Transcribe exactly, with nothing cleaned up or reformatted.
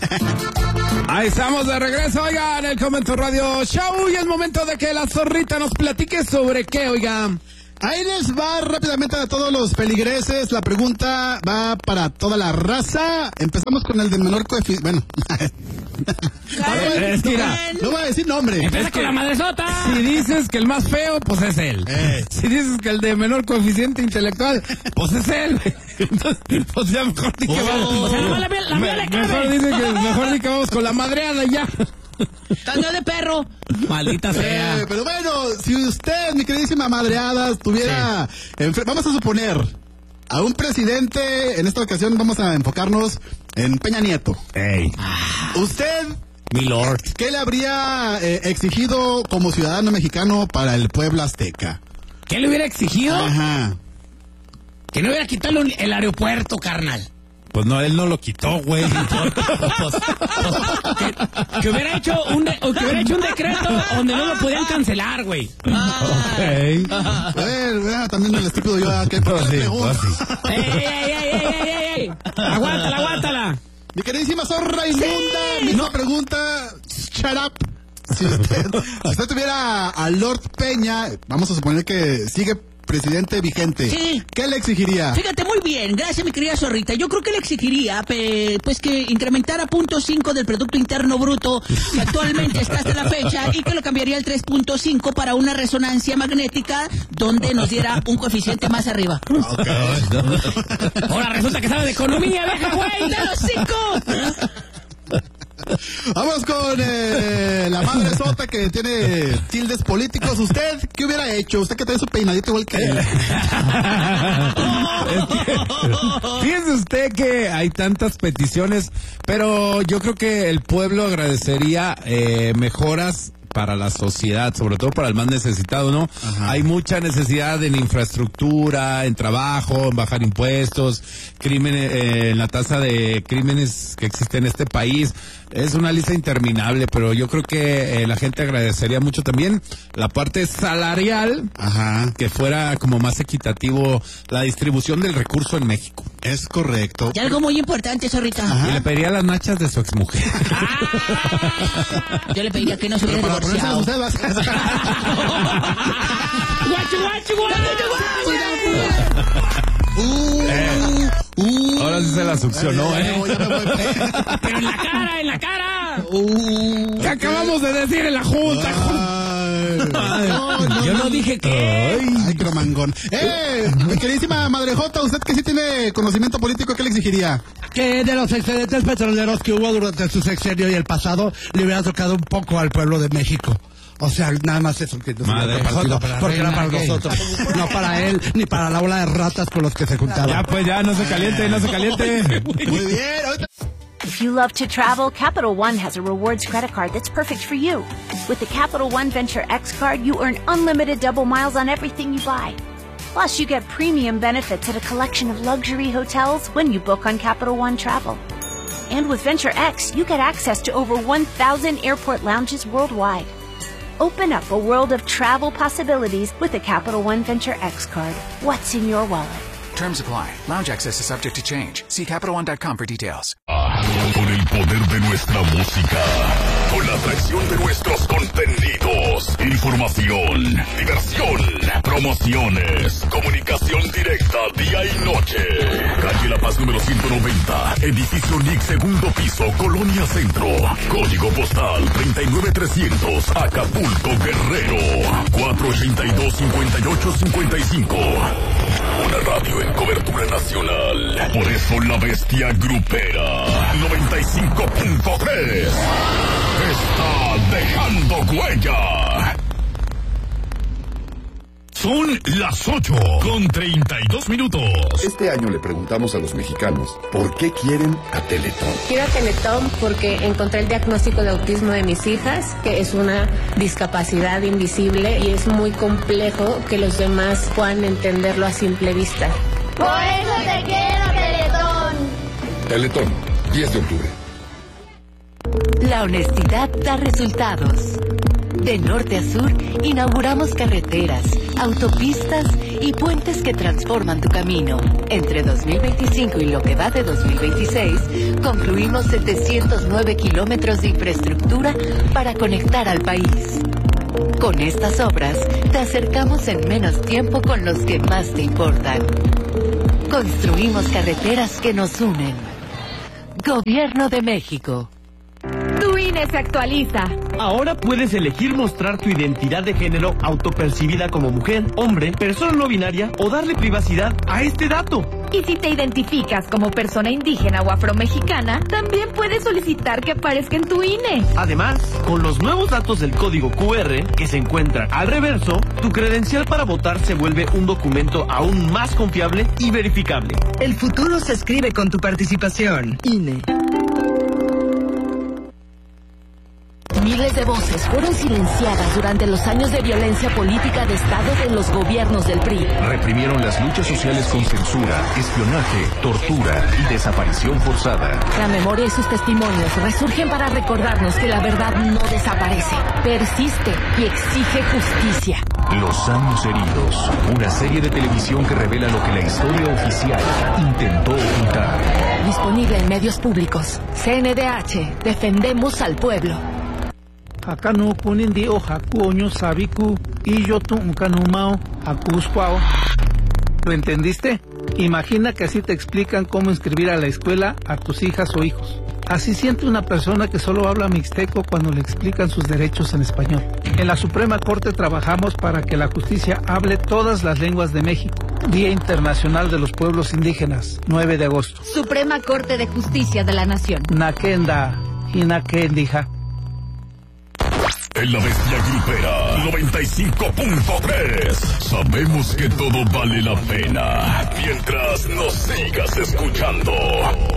Ahí estamos de regreso, oigan, el Comento Radio Show, y es momento de que la zorrita nos platique sobre qué, oigan. Ahí les va rápidamente a todos los peligreses. La pregunta va para toda la raza. Empezamos con el de menor coeficiente. Bueno. Es que mira, no voy a decir nombre. Empieza con la madresota. Si dices que el más feo, pues es él. Eh. Si dices que el de menor coeficiente intelectual, pues es él. Entonces, pues ya mejor di que Oh. vamos. O sea, nomás la mía- la mía le cabe. Mejor dice que mejor di que vamos con la madreada y ya. Tanto de perro. Maldita sea. Eh, pero bueno, si usted, mi queridísima madreada, tuviera... enfre- Vamos a suponer a un presidente, en esta ocasión vamos a enfocarnos en Peña Nieto. Ey, ¿Usted mi lord. qué le habría eh, exigido como ciudadano mexicano para el pueblo azteca? ¿Qué le hubiera exigido? Ajá. Que no hubiera quitado el el aeropuerto, carnal. Pues no, él no lo quitó, güey. Pues, pues, que, que hubiera hecho un de- o que hubiera hecho un decreto donde no lo podían cancelar, güey. Ey. A ver, vea, también el estúpido yo, ¿a qué Pues sí, pregunta? pues sí. ¡Ey, ey, ey, ey, ey, ey, ey! ¡Aguántala, aguántala! Mi queridísima zorra inmunda, misma pregunta, shut up. Si usted, si usted tuviera a Lord Peña, vamos a suponer que sigue presidente vigente, Sí. ¿qué le exigiría? Fíjate, muy bien, gracias mi querida zorrita. Yo creo que le exigiría pe- pues que incrementara punto cinco del Producto Interno Bruto, que actualmente está hasta la fecha, y que lo cambiaría al tres punto cinco para una resonancia magnética donde nos diera un coeficiente más arriba. Ahora resulta que sabe de economía, vieja güey. ¡De los cinco! Vamos con eh, la madre sota que tiene tildes políticos. ¿Usted qué hubiera hecho? Usted que trae su peinadito igual que él. Es que, fíjese usted que hay tantas peticiones, pero yo creo que el pueblo agradecería eh, mejoras para la sociedad, sobre todo para el más necesitado, ¿no? Ajá. Hay mucha necesidad en infraestructura, en trabajo, en bajar impuestos, crímenes, eh, en la tasa de crímenes que existe en este país. Es una lista interminable, pero yo creo que eh, la gente agradecería mucho también la parte salarial, Ajá, que fuera como más equitativo la distribución del recurso en México. es correcto. Y algo muy importante, zorrita. Y le pediría las nachas de su exmujer. Yo le pediría que no se hubiera Para ponérselas divorciado. usted vas ¡Guacho, guacho, guacho! Uh, Eh. uh, Ahora sí se la succionó, ya me ¿eh? voy, ya me voy. ¡Pero en la cara, en la cara! Uh, ¿Qué acabamos de decir en la junta? Ay, Yo no dije que... Ay, cromangón. Eh, mi queridísima madrejota, usted que sí tiene conocimiento político, ¿qué le exigiría? Que de los excedentes petroleros que hubo durante su sexenio y el pasado le hubiera tocado un poco al pueblo de México. O sea, nada más eso que nos hubiera Madre repartido, jota, porque era para reina gay. nosotros, no para él, ni para la ola de ratas con los que se juntaban. Ya, pues ya, no se caliente, no se caliente. Muy bien, ahorita... If you love to travel, Capital One has a rewards credit card that's perfect for you. With the Capital One Venture X card, you earn unlimited double miles on everything you buy. Plus, you get premium benefits at a collection of luxury hotels when you book on Capital One Travel. And with Venture X, you get access to over one thousand airport lounges worldwide. Open up a world of travel possibilities with the Capital One Venture X card. What's in your wallet? Terms apply. Lounge access is subject to change. See Capital One dot com for details. Con el poder de nuestra música, con la atracción de nuestros contenidos, información, diversión, promociones, comunicación directa día y noche. Calle La Paz número ciento noventa, edificio N I C, segundo piso, Colonia Centro. Código postal treinta y nueve trescientos, Acapulco, Guerrero. cuatro ochenta y dos, cincuenta y ocho cincuenta y cinco. Una radio en cobertura nacional. Por eso la bestia grupera noventa y cinco punto tres está dejando huella. Son las ocho con treinta y dos minutos. Este año le preguntamos a los mexicanos por qué quieren a Teletón. Quiero a Teletón porque encontré el diagnóstico de autismo de mis hijas, que es una discapacidad invisible y es muy complejo que los demás puedan entenderlo a simple vista. Por eso te quiero, Teletón. Teletón, diez de octubre. La honestidad da resultados. De norte a sur, inauguramos carreteras, autopistas y puentes que transforman tu camino. Entre dos mil veinticinco y lo que va de dos mil veintiséis, concluimos setecientos nueve kilómetros de infraestructura para conectar al país. Con estas obras, te acercamos en menos tiempo con los que más te importan. Construimos carreteras que nos unen. Gobierno de México. Tu I N E se actualiza. Ahora puedes elegir mostrar tu identidad de género autopercibida como mujer, hombre, persona no binaria o darle privacidad a este dato. Y si te identificas como persona indígena o afromexicana, también puedes solicitar que aparezca en tu I N E. Además, con los nuevos datos del código Q R que se encuentran al reverso, tu credencial para votar se vuelve un documento aún más confiable y verificable. El futuro se escribe con tu participación. I N E. Miles de voces fueron silenciadas durante los años de violencia política de Estado de los gobiernos del P R I. Reprimieron las luchas sociales con censura, espionaje, tortura y desaparición forzada. La memoria y sus testimonios resurgen para recordarnos que la verdad no desaparece, persiste y exige justicia. Los años heridos, una serie de televisión que revela lo que la historia oficial intentó ocultar. Disponible en medios públicos. C N D H, defendemos al pueblo. Acá no kunin di o jacuoño sabiku y yo tu canumao acuscuao. ¿Lo entendiste? Imagina que así te explican cómo inscribir a la escuela a tus hijas o hijos. Así siente una persona que solo habla mixteco cuando le explican sus derechos en español. En la Suprema Corte trabajamos para que la justicia hable todas las lenguas de México. Día Internacional de los Pueblos Indígenas, nueve de agosto. Suprema Corte de Justicia de la Nación. Nakenda y Nakendija. En la Bestia Grupera noventa y cinco punto tres sabemos que todo vale la pena mientras nos sigas escuchando.